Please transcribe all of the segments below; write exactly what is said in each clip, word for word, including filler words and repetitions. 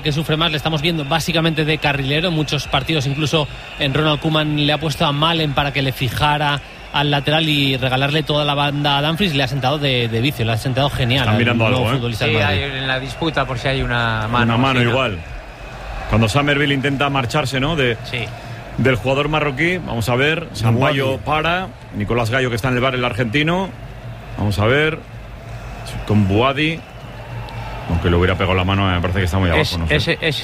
que sufre más, le estamos viendo básicamente de carrilero. En muchos partidos, incluso en Ronald Koeman le ha puesto a Malen para que le fijara al lateral y regalarle toda la banda a Dumfries. Le ha sentado de, de vicio, le ha sentado genial. Están mirando algo, ¿eh? Sí, hay en la disputa por si hay una mano. Una mano así, ¿no? igual. Cuando Summerville intenta marcharse, ¿no? De, sí. Del jugador marroquí. Vamos a ver. Sampaio para. Nicolás Gallo, que está en el bar, el argentino. Vamos a ver. Con Buadi. Aunque le hubiera pegado la mano, me parece que está muy abajo. Es, no sé. es, es...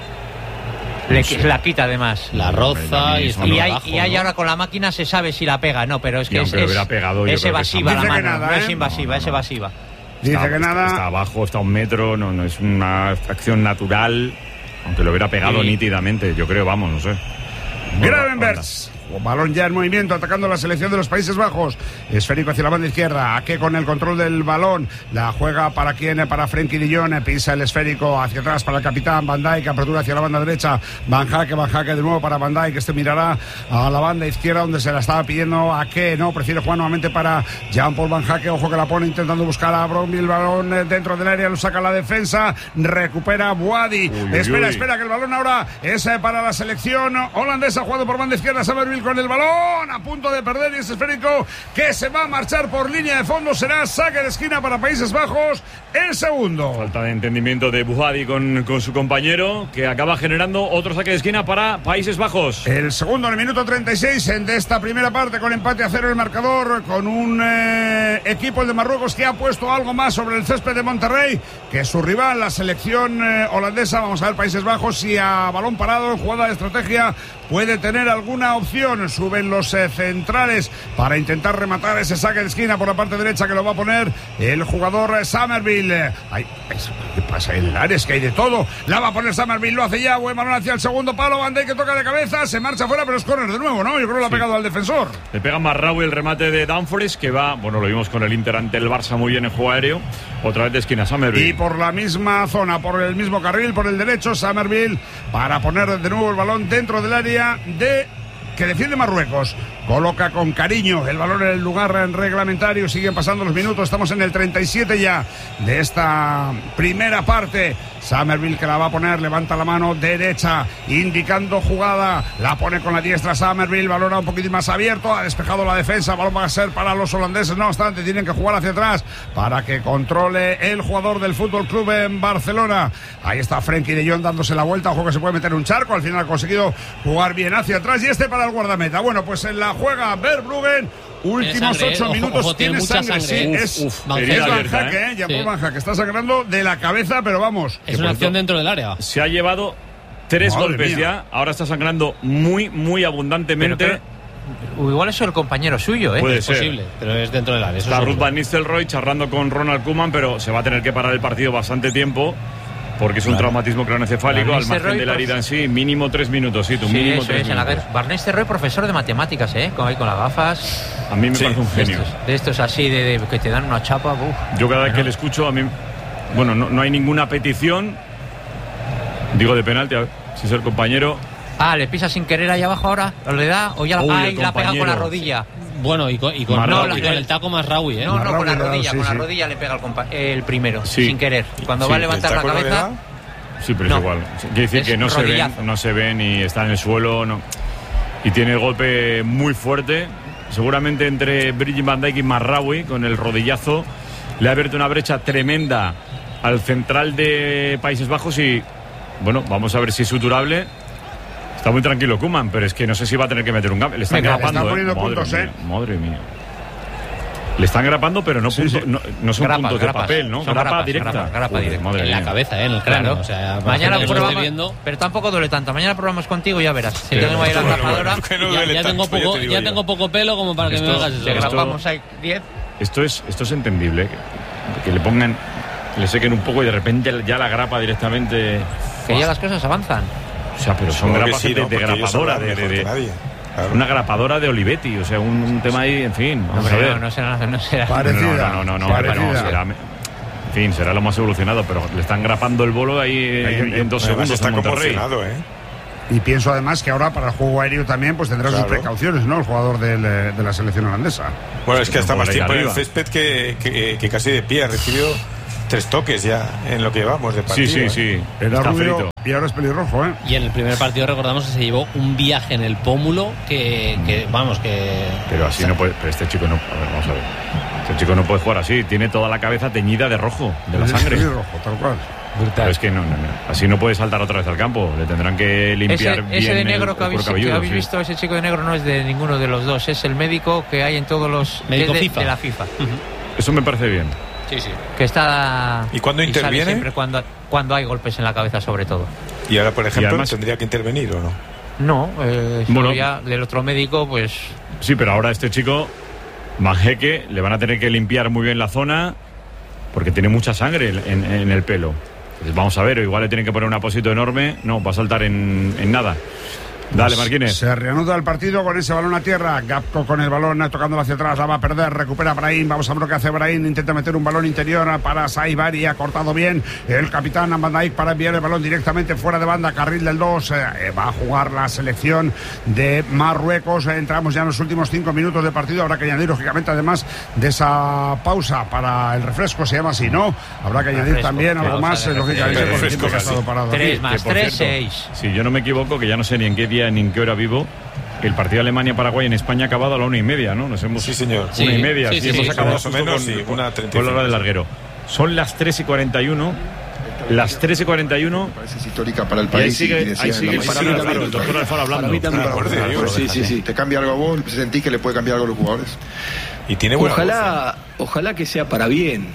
Le, No sé. la quita además. La roza y, y, hay, abajo, y hay ¿no? ahora con la máquina se sabe si la pega, no, pero es que Y es, aunque lo hubiera es, pegado, yo es creo que evasiva está- la Dice que mano, nada, no ¿eh? es invasiva, No, no, es no. evasiva. Dice está, que nada. Está abajo, está a un metro, no, no es una acción natural. Aunque lo hubiera pegado Sí. nítidamente, yo creo, vamos, no sé. Gravenberch. Balón ya en movimiento, atacando la selección de los Países Bajos. Esférico hacia la banda izquierda. Ake con el control del balón. La juega para quién, para Frenkie de Jong. Pisa el esférico hacia atrás para el capitán Van Dijk. Apertura hacia la banda derecha. Van Hake, Van Hake de nuevo para Van Dijk. Este mirará a la banda izquierda donde se la estaba pidiendo Ake. No, prefiere jugar nuevamente para Jean-Paul Van Hake. Ojo que la pone intentando buscar a Bromby. El balón dentro del área, lo saca la defensa. Recupera Buadi. Uy, uy, espera, uy. espera, que el balón ahora es eh, para la selección holandesa. Jugando por banda izquierda. Summerville con el balón, a punto de perder, y ese esférico que se va a marchar por línea de fondo será saque de esquina para Países Bajos, el segundo. Falta de entendimiento de Buhadi con, con su compañero, que acaba generando otro saque de esquina para Países Bajos. El segundo en el minuto treinta y seis de esta primera parte, con empate a cero el marcador, con un eh, equipo, el de Marruecos, que ha puesto algo más sobre el césped de Monterrey que su rival, la selección eh, holandesa. Vamos a ver Países Bajos si a balón parado, en jugada de estrategia, puede tener alguna opción. Suben los eh, centrales para intentar rematar ese saque de esquina por la parte derecha, que lo va a poner el jugador eh, Summerville. Ay, ¿qué pasa en el área? Es que hay de todo. La va a poner Summerville, lo hace ya. Buen balón hacia el segundo palo. Van Dijk, que toca de cabeza, se marcha fuera, pero es córner de nuevo, ¿no? Yo creo que lo ha Sí. pegado al defensor. Le pega Marraui el remate de Dumfries, que va, bueno, lo vimos con el Inter ante el Barça muy bien en juego aéreo. Otra vez de esquina, Summerville. Y por la misma zona, por el mismo carril, por el derecho, Summerville para poner de nuevo el balón dentro del área de que defiende Marruecos. Coloca con cariño el balón en el lugar reglamentario. Siguen pasando los minutos. Estamos en el treinta y siete ya de esta primera parte. Summerville, que la va a poner, levanta la mano derecha indicando jugada, la pone con la diestra Summerville, balón un poquitín más abierto, ha despejado la defensa, balón va a ser para los holandeses. No obstante, tienen que jugar hacia atrás para que controle el jugador del Fútbol Club en Barcelona. Ahí está Frenkie de Jong dándose la vuelta. Ojo que se puede meter un charco. Al final ha conseguido jugar bien hacia atrás, y este para el guardameta. Bueno, pues en la juega Verbruggen. Últimos sangre, ocho eh. Ojo, minutos. ojo, tiene tiene mucha sangre, sangre, sí. eh. Es, Uf, Van es herida Van abierta, Hake, ¿eh? eh. Jean-Paul Sí. Van Hake, está sangrando de la cabeza, pero vamos. Es una acción dentro del área. Se ha llevado tres Madre golpes mía. ya. Ahora está sangrando muy, muy abundantemente. Pero, pero, igual es el compañero suyo, ¿eh? Puede Es ser. posible, pero es dentro del área. Eso Está es Ruth seguro. Van Nistelrooy charlando con Ronald Koeman, pero se va a tener que parar el partido bastante tiempo, porque es un Claro. traumatismo craneoencefálico. Van Al margen Nistelrooy, de la herida en sí, mínimo tres minutos. Sí, tú, Sí, mínimo eso tres es, en la minutos. guerra. Van Nistelrooy, profesor de matemáticas, ¿eh? Con, ahí con las gafas. A mí me Sí, parece un De genio. estos, de estos así, de, de que te dan una chapa. Uf. Yo cada vez que le escucho, a mí, bueno, no, no hay ninguna petición, digo de penalti, a ver si es el compañero. Ah, le pisa sin querer ahí abajo ahora. ¿O le da? O ya Uy, la, ah, el y la pega con la compañero. rodilla. Bueno, y con, y con, Marraui. no, y con el taco más Raui, ¿eh? No, no, con la Marraui le da, rodilla, sí, con la sí. rodilla le pega el, compa- el primero, Sí. sin querer. Y cuando Sí, va a el levantar la taco no le cabeza, da. Sí, pero No. es igual. Quiere decir Es que no se, ven, rodillazo. no se ven y está en el suelo. No. Y tiene el golpe muy fuerte. Seguramente entre Virgil van Dijk y Marraui, con el rodillazo, le ha abierto una brecha tremenda al central de Países Bajos. Y bueno, vamos a ver si es suturable. Está muy tranquilo Koeman, pero es que no sé si va a tener que meter un cambio. Le están Venga, grapando, está poniendo ¿eh? Madre puntos, mía, ¿eh? madre mía. Le están grapando, pero no, Sí, punto- sí. no, no son Grapas, puntos grapas. de papel, ¿no? Son Grapa grapas, directa. grapas, grapa Joder, directa. madre En la mía. cabeza, ¿eh? En el cráneo. claro. O sea, mañana que lo estoy probamos, viendo. pero tampoco duele tanto. Mañana probamos contigo y ya verás. Si Pero tengo ahí la bueno, grapadora, bueno, que no Ya, duele ya tengo tanto, ya poco, te digo ya yo. tengo poco pelo como para que Esto- me hagas eso. le esto- grapamos ahí diez. Esto es, esto es entendible, ¿eh? que, que le pongan, le sequen un poco y de repente ya la grapa directamente. Que ya las cosas avanzan. O sea, pero son Supongo que grapas sí, de, ¿no? de Porque ellos grapadora, sabrán de, mejor de- que nadie. Claro. una grapadora de Olivetti, o sea, un, un tema ahí, en fin, vamos Hombre, a ver. no, no será, no será. Parecida. no, no, no, no, parecida. pero no, será, en fin, será lo más evolucionado, pero le están grapando el bolo ahí en, en dos Además segundos está en Monterrey. conmocionado, ¿eh? Y pienso además que ahora para el juego aéreo también pues tendrá Claro. sus precauciones, ¿no? El jugador del, eh, de la selección holandesa. Bueno, es que No hasta puede más ir tiempo en el arriba. césped que, que, que casi de pie. Ha recibido tres toques ya en lo que llevamos de partido. Sí, sí, sí. Era Está rubio frito. y ahora es pelirrojo, ¿eh? Y en el primer partido recordamos que se llevó un viaje en el pómulo que, que vamos, que... Pero así no puede. Pero este chico no. A ver, vamos a ver. Este chico no puede jugar así. Tiene toda la cabeza teñida de rojo, de la Es sangre. pelirrojo, tal cual. Pero es que no, no, no. Así no puede saltar otra vez al campo. Le tendrán que limpiar Ese, bien ese de el- negro el que habéis, cuero cabelludo, que habéis sí. visto, ese chico de negro no es de ninguno de los dos, es el médico que hay en todos los... Médico es de, FIFA. de la FIFA. Eso me parece bien. Sí, sí. Que está... ¿Y cuándo sale interviene? Siempre cuando, cuando hay golpes en la cabeza, sobre todo. Y ahora, por ejemplo, además- ¿tendría que intervenir o no? No, eh, Bueno. bueno, ya del otro médico, pues... Sí, pero ahora este chico, Manjeque, le van a tener que limpiar muy bien la zona porque tiene mucha sangre en, en el pelo. Entonces, vamos a ver, igual le tienen que poner un apósito enorme. No, va a saltar en, en nada. Dale, Marquínez. Se reanuda el partido con ese balón a tierra. Gapco con el balón tocándolo hacia atrás, la va a perder, recupera Brahim. Vamos a ver lo que hace Brahim. Intenta meter un balón interior para Saibari, ha cortado bien el capitán Van Dijk para enviar el balón directamente fuera de banda, carril del dos. Eh, va a jugar la selección de Marruecos. Eh, entramos ya en los últimos cinco minutos de partido. Habrá que añadir, lógicamente, además de esa pausa para el refresco, se llama así, ¿no? Habrá que añadir Refresco, también algo pausa más, de eh, lógicamente, refresco. por el tiempo que ha Refresco, estado casi. parado. Tres aquí. más por tres, cierto, seis. Si yo no me equivoco, que ya no sé ni en qué día ni en qué hora vivo, el partido de Alemania-Paraguay en España ha acabado a la una y media, ¿no? Nos hemos... Sí, señor. Una Sí, y media, sí, sí, sí, hemos sí, acabado más o justo menos, con, sí, con- una treinta y con la hora cinco, del sí. larguero. Son las tres y cuarenta y uno. Las tres y cuarenta y uno. Parece es histórica para el Y país. ahí sigue, y decía ahí en sigue la el mañana señor también. Alfaro, el doctor Alfaro hablando. Por Dios. Sí, sí, sí. ¿Te cambia algo a vos? ¿Sentís que le puede cambiar algo a los jugadores? Y tiene buena Ojalá, ojalá que sea para bien,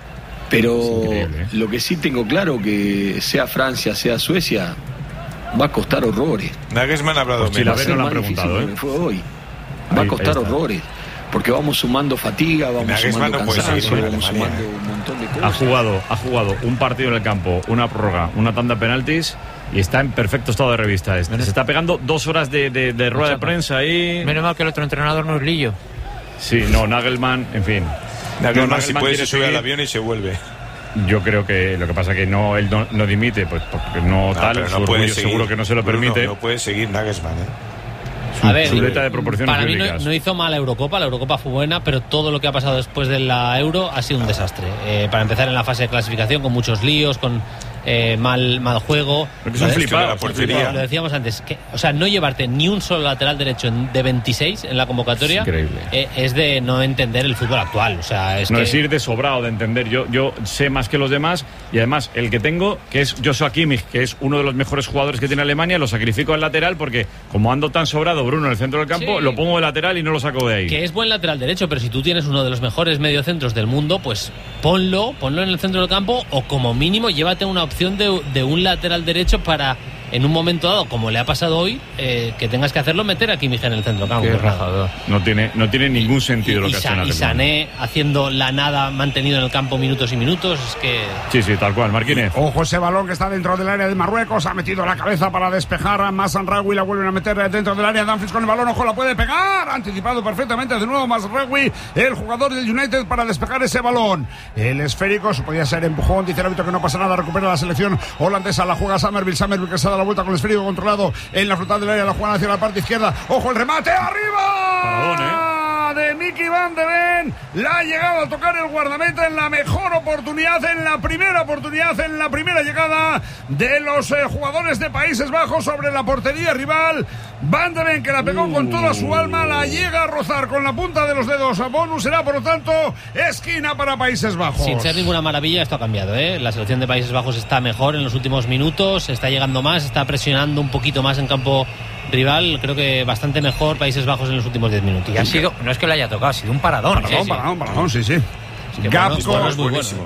pero Es increíble, ¿eh? lo que sí tengo claro que sea Francia, sea Suecia, va a costar horrores. voz. Nagelsmann ha hablado Pues Chilaver menos. no lo ha Más difícil preguntado, de ¿eh? lo que fue hoy. Va Ahí- a costar ahí está. horrores, porque vamos sumando fatiga, vamos Nagelsmann sumando no puede cansancio, seguir en vamos Alemania, sumando ¿eh? un montón de Ha cosas. jugado, ha jugado un partido en el campo, una prórroga, una tanda de penaltis y está en perfecto estado de revista. Este. Se está pegando dos horas de, de- de rueda de prensa ahí. Menos mal que el otro entrenador no es Lillo. Sí, no, Nagelman, en fin. Nagelsmann, No, si Nagelsmann puede, quiere se sube al seguir. avión y se vuelve. Yo creo que lo que pasa que no, él no, no dimite, pues porque no, No, tal, pero su no puede orgullo seguir. seguro que no se lo Bruno, permite. no puede seguir Nagelsmann, ¿eh? Su A ver, chuleta de proporciones para mí no, bíblicas. no hizo mal la Eurocopa, la Eurocopa fue buena, pero todo lo que ha pasado después de la Euro ha sido un desastre. Eh, para empezar en la fase de clasificación, con muchos líos, con eh, mal, mal juego. Porque son Lo de- flipados, la portería. Lo decíamos antes, que, o sea, no llevarte ni un solo lateral derecho en- de veintiséis en la convocatoria Es increíble. eh, es de no entender el fútbol actual. O sea, es No que es ir de sobrado de entender. Yo, yo sé más que los demás y además el que tengo, que es Joshua Kimmich, que es uno de los mejores jugadores que tiene Alemania, lo sacrifico al lateral porque como ando tan sobrado Bruno en el centro del campo, Sí. lo pongo de lateral y no lo saco de ahí. que es buen lateral derecho, pero si tú tienes uno de los mejores mediocentros del mundo, pues ponlo, ponlo en el centro del campo o como mínimo llévate una opción de, de un lateral derecho para en un momento dado, como le ha pasado hoy, eh, que tengas que hacerlo, meter a Kimmich en el centro del campo. Qué Pues nada. rajador. No tiene, no tiene ningún sentido y, lo y que ha Sa- hecho y Nagelsmann. Sané haciendo la nada, mantenido en el campo minutos y minutos, es que... Sí, sí, tal cual. Marquínez. Ojo ese balón que está dentro del área de Marruecos, ha metido la cabeza para despejar a Mazraoui, la vuelven a meter dentro del área. Dumfries con el balón, ojo, la puede pegar, ha anticipado perfectamente de nuevo Mazraoui, el jugador del United, para despejar ese balón. El esférico, se podía ser empujón, dice el árbitro que no pasa nada, recupera la selección holandesa, la juega Summerville, Summerville que se da la vuelta con el esférico controlado en la frontal del área, la juegan hacia la parte izquierda, ojo el remate, arriba. Paradón, De Mickey Van de Ven, la ha llegado a tocar el guardameta en la mejor oportunidad, en la primera oportunidad, en la primera llegada de los eh, jugadores de Países Bajos sobre la portería rival. Van de Ven, que la pegó con toda su alma, la llega a rozar con la punta de los dedos a Bonus, será por lo tanto esquina para Países Bajos. Sin ser ninguna maravilla, esto ha cambiado, ¿eh? La selección de Países Bajos está mejor en los últimos minutos, está llegando más, está presionando un poquito más en campo rival. Creo que bastante mejor Países Bajos en los últimos diez minutos. Y ha sido, no es que le haya tocado, ha sido un paradón. Paradón, Sí, sí. paradón, paradón, sí, sí. que Gapco, bueno, bueno, es muy buenísimo.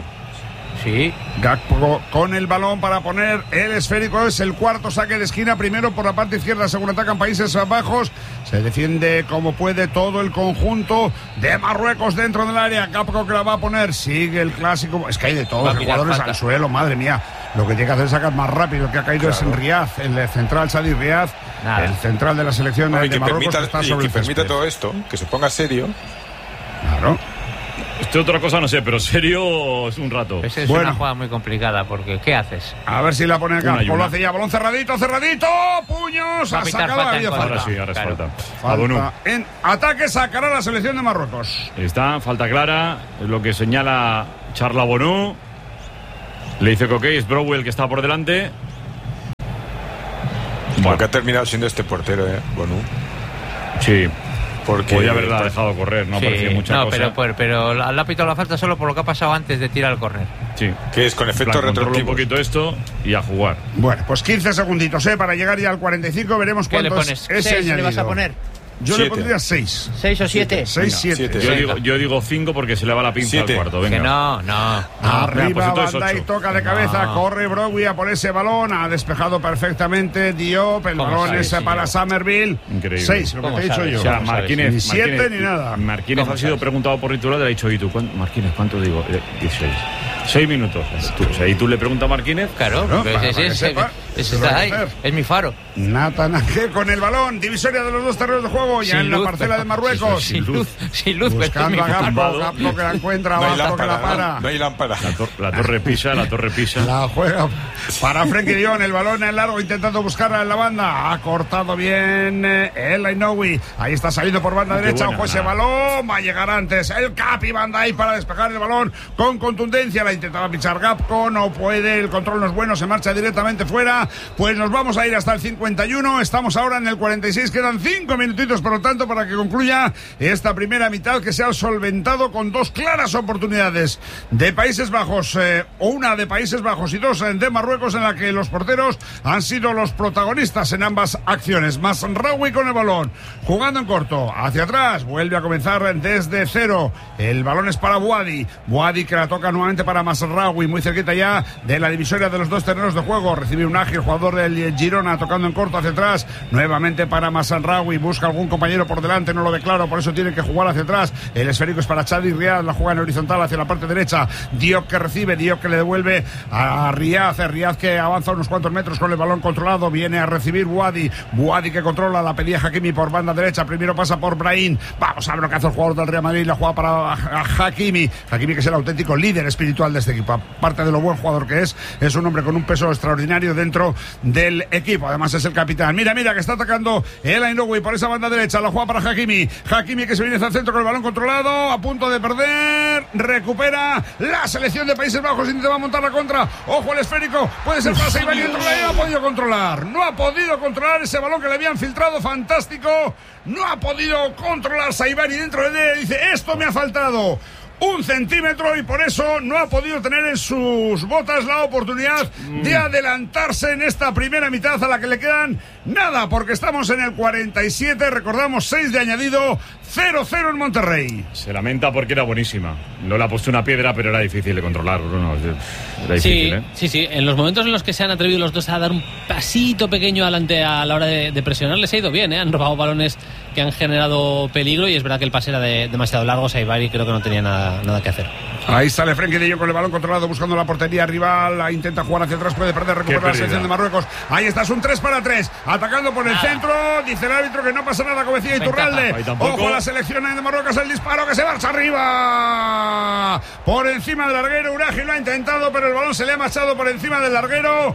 Sí. Gakpo con el balón para poner el esférico, es el cuarto saque de esquina, primero por la parte izquierda según atacan Países Bajos, se defiende como puede todo el conjunto de Marruecos dentro del área. Gakpo que la va a poner, sigue el clásico, es que hay de Va todos a los pillar jugadores falta. al suelo, madre mía, lo que tiene que hacer es sacar más rápido, el que ha caído es en Riad, el central Sadi Riad, Nada. el central de la selección No, y de que Marruecos permita, que está y sobre que el permita césped. todo esto, que se ponga serio. Claro. Este otra cosa no sé, pero serio es un rato. Esa es Bueno. una jugada muy complicada, porque ¿qué haces? A ver si la pone Una y Gakpo, lo una. hace ya, balón cerradito, cerradito, puños, Va a ha pitar sacado, falta ha en habido contra. falta. Ahora sí, ahora es Claro. falta. A Bonu. Falta en ataque, sacará la selección de Marruecos. Está, falta clara, es lo que señala Charla Bonú. Le dice que ok, es Browell que está por delante. Bueno, Bueno, que ha terminado siendo este portero, ¿eh? Bueno, sí. porque Podía haberla dejado correr, no Sí, parecía mucha no, cosa. pero, pero, pero al árbitro la falta solo por lo que ha pasado antes de tirar el córner. Sí. que es con efecto Plan, controla un retroactivo. poquito esto y a jugar. Bueno, pues quince segunditos, ¿eh? Para llegar ya al cuarenta y cinco, veremos ¿Qué le cuántos pones? ese ¿Seis le añadido. vas a poner? Yo le Siete. pondría seis. ¿Seis o siete? Seis, siete. siete. Yo Venga. digo, yo digo cinco porque se le va la pinza Siete. al cuarto. Que Venga. no, no. Ah, Arriba pues entonces Van Dijk ocho. toca de cabeza, No. corre Brogui a por ese balón, ha despejado perfectamente Diop, el ¿Cómo balón sabes, es para señor? Somerville. Increíble. Seis, lo que ¿Cómo te he dicho sabes? yo. O sea, ¿Cómo sabes? Marquínez, Ni siete Marquínez- ni nada. Marquínez ¿Cómo ha sido sabes? preguntado por titular, le ha dicho, ¿y tú cuánto? Marquínez, ¿cuánto digo? Eh, dieciséis. Seis minutos. Tú, o sea, y tú le preguntas a Marquínez. Claro, Claro, pues para- ese- para que ese- sepa, ese lo está hay ahí, que hacer. es mi faro. Nathan Ake con el balón, divisoria de los dos terrenos de juego, ya Sin en la luz, parcela pero- de Marruecos. Sin luz, sin luz, pero es Buscando mi a Gapco, tumbado. Gapco que la encuentra, No hay Gapco que la lámpara, para. no, no hay lámpara. La, tor- la torre pisa, la torre pisa. La juega para Frenkie de Jong, el balón en largo intentando buscarla en la banda. Ha cortado bien eh, el Ainoui. Ahí está saliendo por banda Qué derecha. buena, Ojo ese nada. balón. Va a llegar antes el Capi Van Dijk para despejar el balón con contundencia. La intentaba pinchar Gapco. No puede. El control no es bueno. Se marcha directamente fuera. Pues nos vamos a ir hasta el cincuenta y uno. Estamos ahora en el cuarenta y seis. Quedan cinco minutitos, por lo tanto, para que concluya esta primera mitad que se ha solventado con dos claras oportunidades de Países Bajos, eh, o una de Países Bajos y dos eh, de Marruecos, en la que los porteros han sido los protagonistas en ambas acciones. Mazraoui con el balón, jugando en corto, hacia atrás, vuelve a comenzar desde cero. El balón es para Boadi, Boadi que la toca nuevamente para Mazraoui, muy cerquita ya de la divisoria de los dos terrenos de juego. Recibe un ágil jugador del Girona tocando en corto hacia atrás, nuevamente para Mazraoui, busca algún compañero por delante, no lo ve claro, por eso tiene que jugar hacia atrás. El esférico es para Chadi Riad, la juega en horizontal hacia la parte derecha. Diop que recibe, Diop que le devuelve a Riad, Riad que avanza unos cuantos metros con el balón controlado, viene a recibir Boadi, Boadi que controla, la pedía Hakimi por banda derecha, primero pasa por Brahim, vamos a ver lo que hace el jugador del Real Madrid, la juega para Hakimi, Hakimi que es el auténtico líder espiritual de este equipo, aparte de lo buen jugador que es, es un hombre con un peso extraordinario dentro del equipo, además es el capitán. Mira, mira que está atacando el Ainoui por esa banda derecha, la juega para Hakimi, Hakimi que se viene hacia el centro con el balón controlado, a punto de perder, recupera la selección de Países Bajos, intentaba montar la contra, ojo al esférico, puede ser para Saibari, no ha podido controlar, no ha podido controlar ese balón que le habían filtrado, fantástico, no ha podido controlar Saibari dentro de él, dice, esto me ha faltado un centímetro y por eso no ha podido tener en sus botas la oportunidad de adelantarse en esta primera mitad, a la que le quedan nada, porque estamos en el cuarenta y siete, recordamos seis de añadido, cero cero en Monterrey. Se lamenta porque era buenísima. No le ha puesto una piedra, pero era difícil de controlar, Bruno. Era difícil, Sí, ¿eh? sí, sí. En los momentos en los que se han atrevido los dos a dar un pasito pequeño adelante a la hora de, de presionar, les ha ido bien, ¿eh? Han robado balones que han generado peligro y es verdad que el pase era de, demasiado largo. Saibari creo que no tenía nada, nada que hacer. Ahí sale Frenkie de Jong con el balón controlado, buscando la portería rival, la intenta jugar hacia atrás, puede perder, recupera la pérdida. selección de Marruecos. Ahí está, es un tres para tres, atacando por el centro, dice el árbitro que no pasa nada, como decía Iturralde. Ahí tampoco. Ojo a la selección de Marruecos, el disparo que se marcha arriba. Por encima del larguero, Uragi lo ha intentado, pero el balón se le ha marchado por encima del larguero.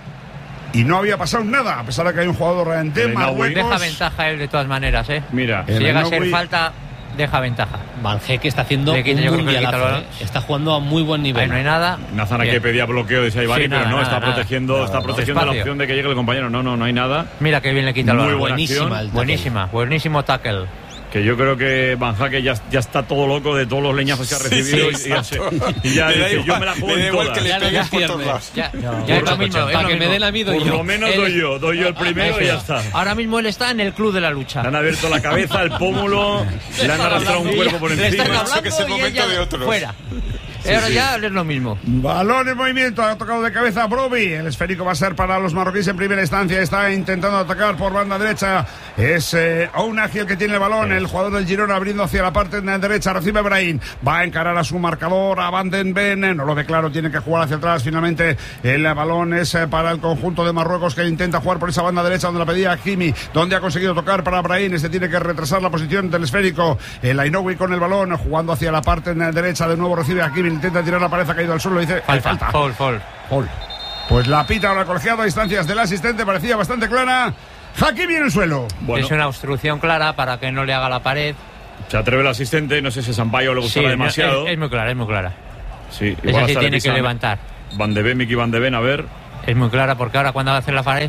Y no había pasado nada, a pesar de que hay un jugador de El Ainoui. Marruecos. Deja ventaja él de todas maneras, ¿eh? Mira, Si El llega a ser Ainoui- falta, deja ventaja. Van Geke está haciendo Le quita, yo un creo que le quita el mundialazo, balón. ¿eh? Está jugando a muy buen Ahí nivel. no hay nada. Nazana que Bien. pedía bloqueo de Saibari, Sí, pero nada, no, nada, está nada. protegiendo, Nada, está nada. protegiendo la Espacio. opción de que llegue el compañero. No, no, no hay nada. Mira que bien le quita el Muy balón. buena Buenísima acción. el tackle. Buenísima, buenísimo tackle. Que yo creo que Van Hake ya, ya está todo loco de todos los leñazos que ha recibido sí, y, ya se- y ya Le da dice, igual, yo me la juego le da en igual todas. que le Ya no peguen es por todos pierde. lados. Ya, No, ya es lo Borja, mismo. es para lo que me mismo. dé la mido Por yo. lo menos Él- doy yo, doy yo el primero y ya está. Ahora mismo él está en el club de la lucha. Le han abierto la cabeza, el pómulo, le han arrastrado un cuerpo por Le están encima. hablando que es el y momento ella de otros. fuera. Ahora ya es lo mismo. Balón en movimiento, ha tocado de cabeza Broby. El esférico va a ser para los marroquíes en primera instancia. Está intentando atacar por banda derecha. Es eh, Ounahi el que tiene el balón. El jugador del Girona abriendo hacia la parte derecha. Recibe Brahim. Va a encarar a su marcador. A Van den Ven. No lo ve claro. Tiene que jugar hacia atrás. Finalmente el balón es eh, para el conjunto de Marruecos, que intenta jugar por esa banda derecha donde la pedía Hakimi. Donde ha conseguido tocar para Brahim. Este tiene que retrasar la posición del esférico. El Ainoui con el balón. Jugando hacia la parte derecha. De nuevo recibe Hakimi. Intenta tirar la pared. Ha caído al suelo, dice hay Falta, falta. Foul, foul. Gol. Pues la pita ahora colegiado a distancias del asistente, parecía bastante clara. Hakimi en el suelo. Bueno, Es una obstrucción clara para que no le haga la pared. se atreve el asistente, no sé si Sampaio le gustará Sí, demasiado. Es, es muy clara, es muy clara. Sí, igual Esa sí hasta le tiene que pisan- levantar. Van de Ven, Miki Van de Ven, a ver. Es muy clara porque ahora cuando va a hacer la pared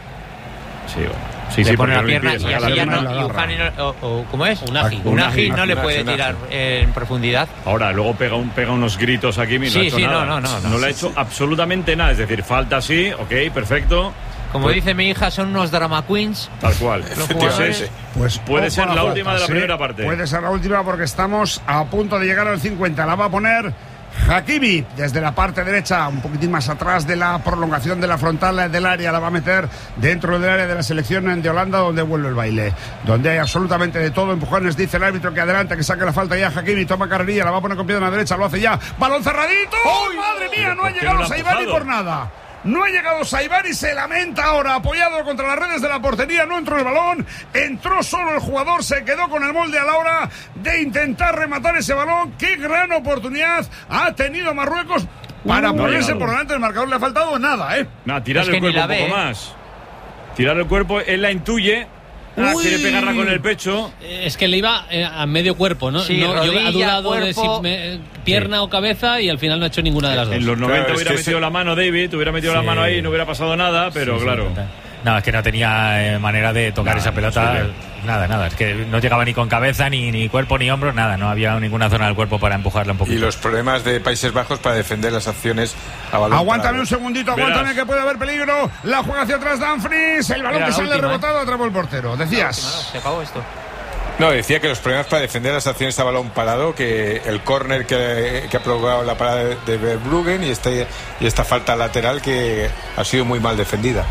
Sí, bueno. sí, le sí, pone porque la no pierna impide y sacar así la ya pierna. no. Y Ujani no- o, o- ¿Cómo es? Unagi. Unagi no le Unagi, puede Unagi. tirar eh, en profundidad. Ahora, luego pega, un, pega unos gritos aquí. No Sí, ha hecho sí, nada. no, no, no, no. le ha hecho absolutamente nada. Es decir, falta sí, ok, perfecto. Como Pues- dice mi hija, son unos drama queens. Tal cual. Los Pues jugadores. es- Pues Puede ojo ser a la falta, última de la sí. primera parte. Puede ser la última porque estamos a punto de llegar al cincuenta. La va a poner Hakimi desde la parte derecha, un poquitín más atrás de la prolongación de la frontal del área. La va a meter dentro del área de la selección de Holanda, donde vuelve el baile. Donde hay absolutamente de todo. Empujones, dice el árbitro que adelante, que saque la falta ya. Hakimi toma carrerilla, la va a poner con pie en la derecha, lo hace ya. Balón cerradito. ¡Oh, madre mía! ¿Pero No ha por qué llegado no la ha Saibari empujado? por nada. No ha llegado Saibari, se lamenta ahora, apoyado contra las redes de la portería, no entró el balón, entró solo el jugador, se quedó con el molde a la hora de intentar rematar ese balón. ¡Qué gran oportunidad ha tenido Marruecos para Uh, no ha ponerse llegado. por delante del marcador! Le ha faltado nada, ¿eh? Nada, tirar Es el que ni cuerpo la un ve, poco ¿eh? más. Tirar el cuerpo, él la intuye. Ah, Uy. quiere pegarla con el pecho. Es que le iba eh, a medio cuerpo, ¿no? Sí, no yo rodilla, ha dudado de si cuerpo. me- pierna o cabeza y al final no ha hecho ninguna de las dos. En los noventa Claro, es hubiera que metido ese- la mano David, hubiera metido la Sí. mano ahí y no hubiera pasado nada, pero Sí, sí, claro. total. No, es que no tenía eh, manera de tocar Nada, esa pelota. imposible. Nada, nada. Es que no llegaba ni con cabeza, ni, ni cuerpo, ni hombros, nada. No había ninguna zona del cuerpo para empujarla un poquito. Y los problemas de Países Bajos para defender las acciones a balón Aguántame parado. un segundito, Verás. aguántame que puede haber peligro. La juega hacia atrás Dumfries, el balón Mira, que la sale última, rebotado, atrapó el portero. Última, Decías. ¿no? Se acabó esto. No, decía que los problemas para defender las acciones a balón parado, que el córner que, que ha provocado la parada de, de Verbruggen y, este, y esta falta lateral que ha sido muy mal defendida.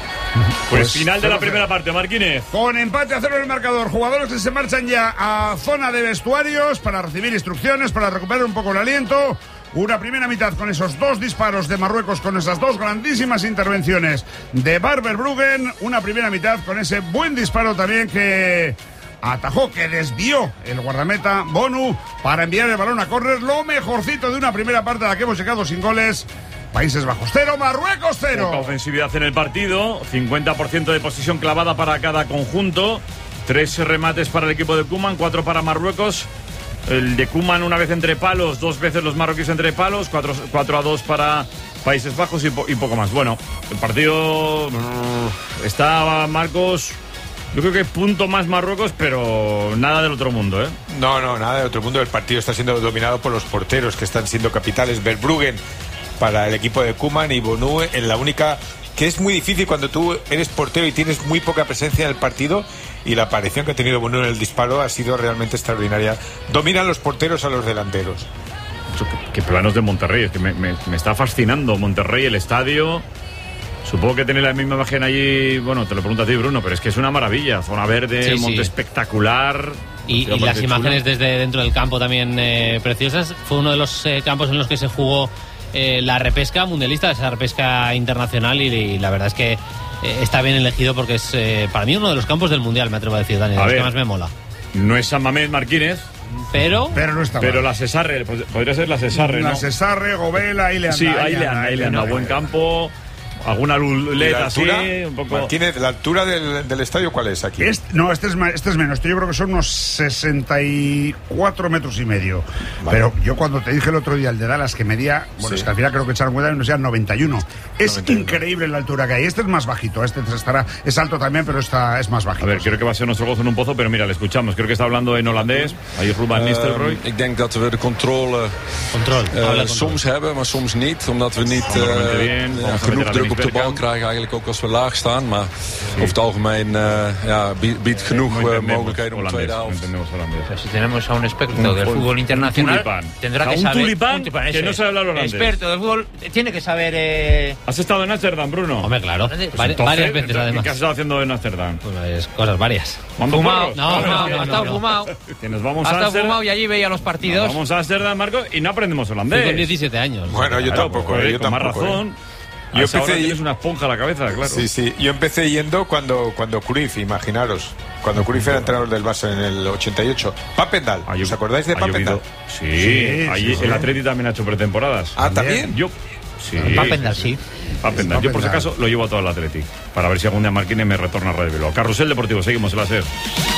Pues, final de la cero cero. primera parte, Marquínez. Con empate a cero en el marcador, jugadores que se marchan ya a zona de vestuarios para recibir instrucciones, para recuperar un poco el aliento. Una primera mitad con esos dos disparos de Marruecos, con esas dos grandísimas intervenciones de Verbruggen. Una primera mitad con ese buen disparo también que atajó, que desvió el guardameta Bonu para enviar el balón a córner. Lo mejorcito de una primera parte a la que hemos llegado sin goles. Países Bajos cero, Marruecos cero. Poca ofensividad en el partido, cincuenta por ciento de posición clavada para cada conjunto, tres remates para el equipo de Koeman, cuatro para Marruecos. El de Koeman una vez entre palos, dos veces los marroquíes entre palos, cuatro a dos para Países Bajos y, po- y poco más. Bueno, el partido brr, está, Marcos, yo creo que punto más Marruecos, pero nada del otro mundo, ¿eh? No, no, nada de otro mundo. El partido está siendo dominado por los porteros que están siendo capitales. Verbruggen para el equipo de Koeman y Bonu en la única que es muy difícil cuando tú eres portero y tienes muy poca presencia en el partido, y la aparición que ha tenido Bonu en el disparo ha sido realmente extraordinaria. Dominan los porteros a los delanteros. Qué planos de Monterrey, es que me, me- me está fascinando Monterrey, el estadio. Supongo que tiene la misma imagen allí, bueno, te lo pregunto a ti, Bruno, pero es que es una maravilla, zona verde, Sí, monte sí. espectacular. Y, Ciudad y las parece imágenes chula. desde dentro del campo también eh, preciosas. Fue uno de los eh, campos en los que se jugó eh, la repesca mundialista, esa repesca internacional, y, y la verdad es que eh, está bien elegido porque es eh, para mí uno de los campos del mundial, me atrevo a decir, Daniel, A de los ver. que más me mola. No es San Mamés Marquínez, Pero Pero no está pero mal. la Cesarre, pod- podría ser la Cesarre, ¿no? La Cesarre, Gobela, ahí le anda. Sí, ahí le anda, ahí le anda, anda. buen campo, alguna ¿Y luleta la así, altura? un poco... Martínez, ¿la altura del, del estadio cuál es aquí? Este- no, este es, ma- este es menos. Este yo creo que son unos sesenta y cuatro metros y medio. Vale. Pero yo cuando te dije el otro día el de Dallas que medía, bueno, Sí. es que al final creo que echaron cuenta y no sean noventa y uno. Es noventa y uno. increíble la altura que hay. Este es más bajito. Este estará, es alto también, pero está, es más bajito. A ver, creo que va a ser nuestro gozo en un pozo, pero mira, le escuchamos. Creo que está hablando en holandés. Ahí Ruben Nistelrooy. Ik denk dat we de controle control. eh, habla control. soms hebben, maar soms niet. Omdat we niet Vamos a eh, meter bien, ja, vamos a genoeg meter a druk op Dennis de bal Bergkamp. krijgen. Eigenlijk ook als we laag staan. Maar over het algemeen eh, ja, biedt, biedt genoeg No eh, entendemos mogelijkheden om de tweede holandés, no helft. entendemos holandés. Pero si tenemos a un experto Un del fol- fútbol internacional, un tulipán. tendrá O sea, que un saber. tulipán tulipán, que eso no es. sabe hablar holandés. Experto del fútbol, tiene que saber. Eh, ¿Has estado en Ámsterdam, Bruno? Hombre, claro. Pues Vari- Entonces, varias veces, además. ¿Qué has estado haciendo en Ámsterdam? Pues cosas varias. ¿Cuándo fumado. porros? No, Claro, no, es que- no, ha estado fumado. Que nos vamos Ha a estado Ámsterdam. fumado y allí veía los partidos. Vamos a Ámsterdam, Marco, y no aprendemos Fui holandés. con diecisiete años. Bueno, yo Claro, tampoco, pues, eh, yo con más tampoco, razón. eh. Yo Yo empecé empecé y- tienes una esponja a la cabeza, claro. Sí, sí. Yo empecé yendo cuando, cuando Cruyff, imaginaros, cuando Cruyff era entrenador del Barça en el ochenta y ocho. Papendal, Ha llo- ¿os acordáis de ha Papendal? llovido. Sí, Sí, allí sí, sí. el Atleti también ha hecho pretemporadas. Ah, ¿también? Yo, sí. Papendal, sí. Papendal. Yo por si Papendal. acaso lo llevo a todo el Atleti, para ver si algún día Marquínez me retorna a Radio Bilbao. Carrusel Deportivo, seguimos en la SER.